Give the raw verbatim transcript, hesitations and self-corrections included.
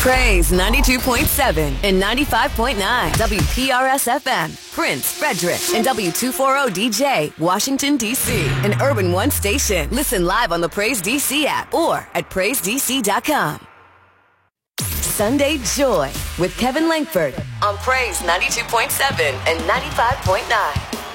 Praise ninety-two point seven and ninety-five point nine W P R S F M, Prince, Frederick, and W two forty D J, Washington, D C, an Urban One station. Listen live on the Praise D C app or at praise d c dot com. Sunday Joy with Kevin Langford on Praise ninety-two point seven and ninety-five point nine.